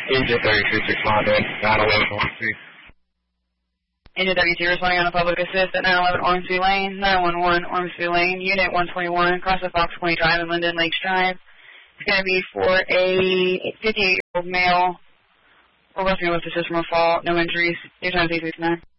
Engine 36 responding, 911 Ormsby. Engine 32 responding on a public assist at 911 Ormsby Lane, 911 Ormsby Lane, Unit 121, across the Fox Point Drive and Linden Lakes Drive. It's going to be for a 58-year-old male. We're working with assist from a fall, no injuries. Your time is 8:59.